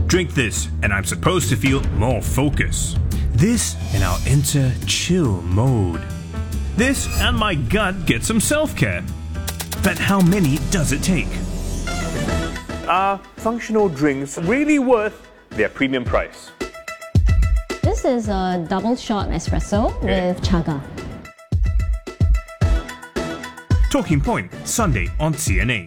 Drink this, and I'm supposed to feel more focus. This, and I'll enter chill mode. This, and my gut gets some self-care. But how many does it take? Are functional drinks really worth their premium price? This is a double shot espresso with chaga. Talking Point, Sunday on CNA.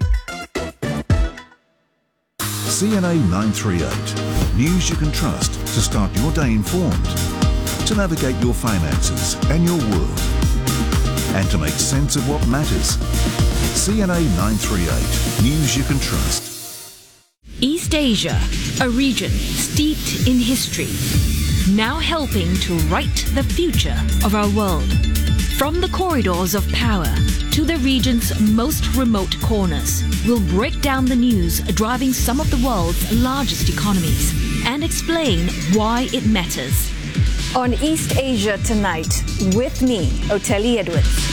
CNA 938. News you can trust to start your day informed, to navigate your finances and your world, and to make sense of what matters. CNA 938. News you can trust. East Asia, a region steeped in history, now helping to write the future of our world. From the corridors of power to the region's most remote corners, we'll break down the news driving some of the world's largest economies and explain why it matters. On East Asia Tonight, with me, Oteli Edwards.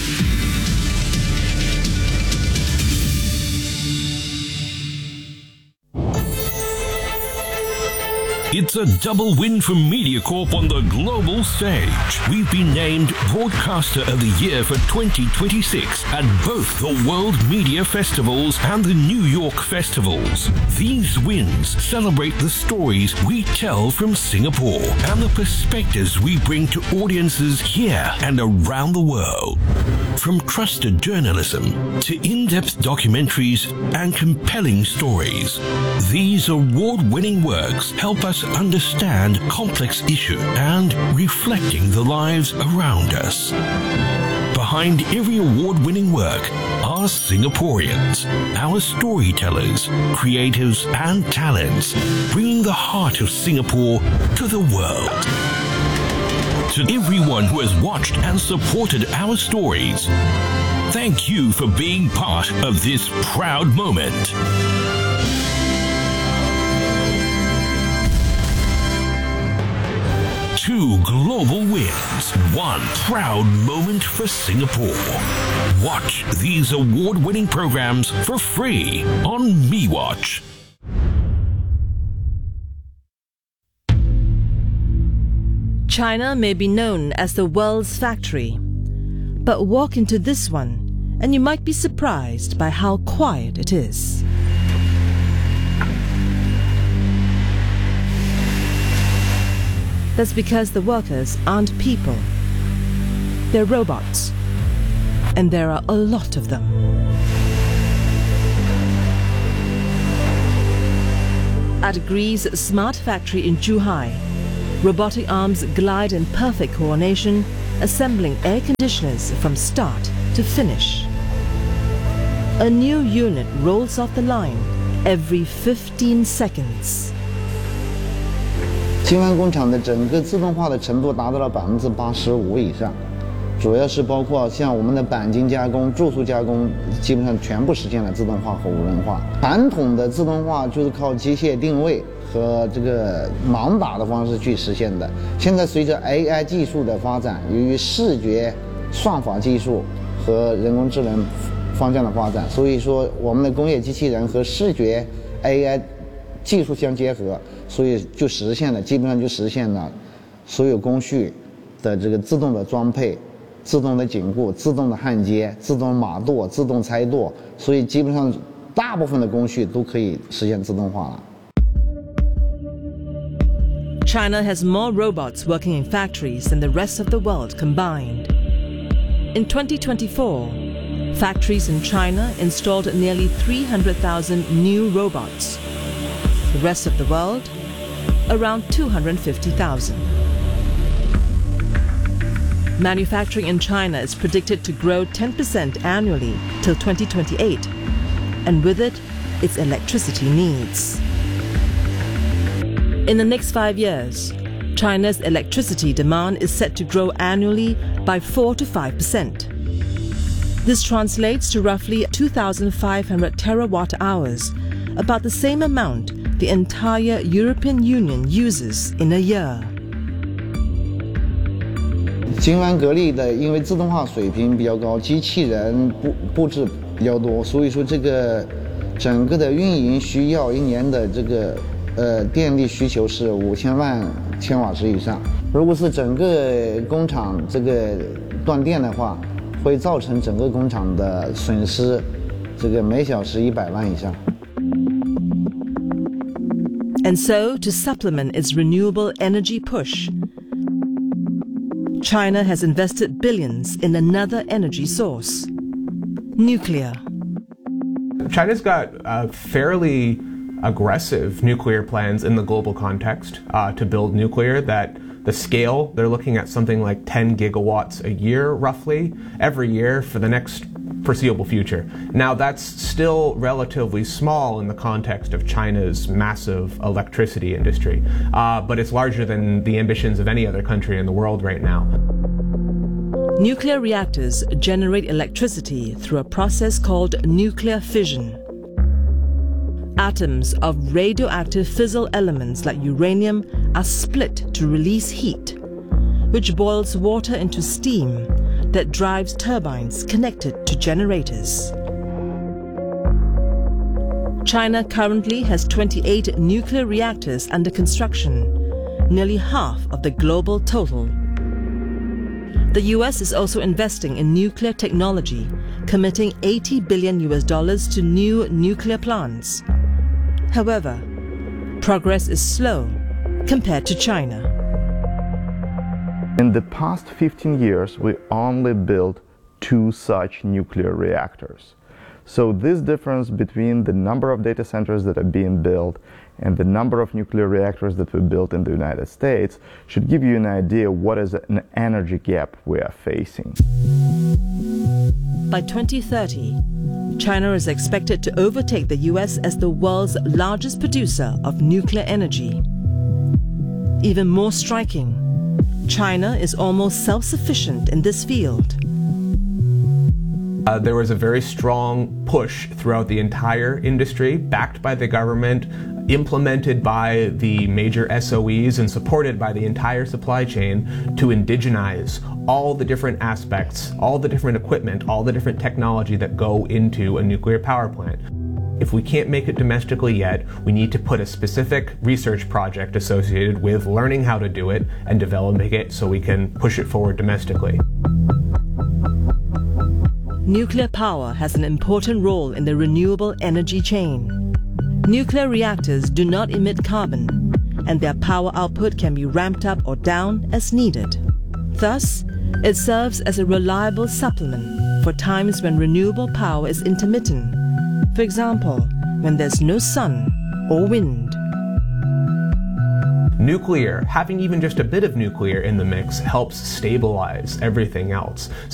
It's a double win for MediaCorp on the global stage. We've been named Broadcaster of the Year for 2026 at both the World Media Festivals and the New York Festivals. These wins celebrate the stories we tell from Singapore and the perspectives we bring to audiences here and around the world. From trusted journalism to in-depth documentaries and compelling stories, these award-winning works help us understand complex issues and reflecting the lives around us. Behind every award-winning work are Singaporeans, our storytellers, creatives and talents, bringing the heart of Singapore to the world. To everyone who has watched and supported our stories, thank you for being part of this proud moment. 2 global wins, 1 proud moment for Singapore. Watch these award-winning programs for free on MeWatch. China may be known as the world's factory, but walk into this one and you might be surprised by how quiet it is. That's because the workers aren't people. They're robots, and there are a lot of them. At Gree's smart factory in Zhuhai, robotic arms glide in perfect coordination, assembling air conditioners from start to finish. A new unit rolls off the line every 15 seconds. 金湾工厂的整个自动化的程度达到了85%以上，主要是包括像我们的钣金加工、注塑加工，基本上全部实现了自动化和无人化。传统的自动化就是靠机械定位和这个盲打的方式去实现的。现在随着 AI 技术的发展，由于视觉算法技术和人工智能方向的发展，所以说我们的工业机器人和视觉 AI 技术相结合。 所以就实现了，基本上就实现了所有工序的这个自动的装配、自动的紧固、自动的焊接、自动码垛、自动拆垛，所以基本上大部分的工序都可以实现自动化了。 China has more robots working in factories than the rest of the world combined. In 2024, factories in China installed nearly 300,000 new robots. The rest of the world, around 250,000. Manufacturing in China is predicted to grow 10% annually till 2028, and with it, its electricity needs. In the next 5 years, China's electricity demand is set to grow annually by 4 to 5%. This translates to roughly 2,500 terawatt-hours, about the same amount the entire European Union uses in a year. 金湾格力的，因为自动化水平比较高，机器人布置比较多，所以说这个整个的运营需要一年的这个电力需求是5000万千瓦时以上。如果是整个工厂这个断电的话，会造成整个工厂的损失，这个每小时100万以上。 And so, to supplement its renewable energy push, China has invested billions in another energy source: nuclear. China's got fairly aggressive nuclear plans in the global context to build nuclear. That the scale, they're looking at something like 10 gigawatts a year, roughly, every year for the next foreseeable future. Now, that's still relatively small in the context of China's massive electricity industry, but it's larger than the ambitions of any other country in the world right now. Nuclear reactors generate electricity through a process called nuclear fission. Atoms of radioactive fissile elements like uranium are split to release heat, which boils water into steam that drives turbines connected to generators. China currently has 28 nuclear reactors under construction, nearly half of the global total. The US is also investing in nuclear technology, committing $80 billion to new nuclear plants. However, progress is slow compared to China. In the past 15 years, we only built 2 such nuclear reactors. So this difference between the number of data centers that are being built and the number of nuclear reactors that we built in the United States should give you an idea what is an energy gap we are facing. By 2030, China is expected to overtake the US as the world's largest producer of nuclear energy. Even more striking, China is almost self-sufficient in this field. There was a very strong push throughout the entire industry, backed by the government, implemented by the major SOEs, and supported by the entire supply chain to indigenize all the different aspects, all the different equipment, all the different technology that go into a nuclear power plant. If we can't make it domestically yet, we need to put a specific research project associated with learning how to do it and developing it so we can push it forward domestically. Nuclear power has an important role in the renewable energy chain. Nuclear reactors do not emit carbon, and their power output can be ramped up or down as needed. Thus, it serves as a reliable supplement for times when renewable power is intermittent. For example, when there's no sun or wind. Nuclear, having even just a bit of nuclear in the mix, helps stabilize everything else.